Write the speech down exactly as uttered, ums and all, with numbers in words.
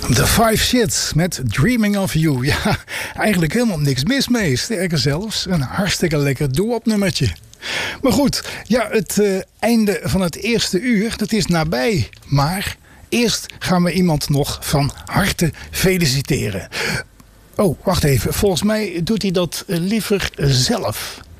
The Five Shits met Dreaming of You. Ja, eigenlijk helemaal niks mis mee. Sterker zelfs, een hartstikke lekker doe-op nummertje. Maar goed, ja, het uh, einde van het eerste uur, dat is nabij. Maar eerst gaan we iemand nog van harte feliciteren. Oh, wacht even. Volgens mij doet hij dat liever zelf.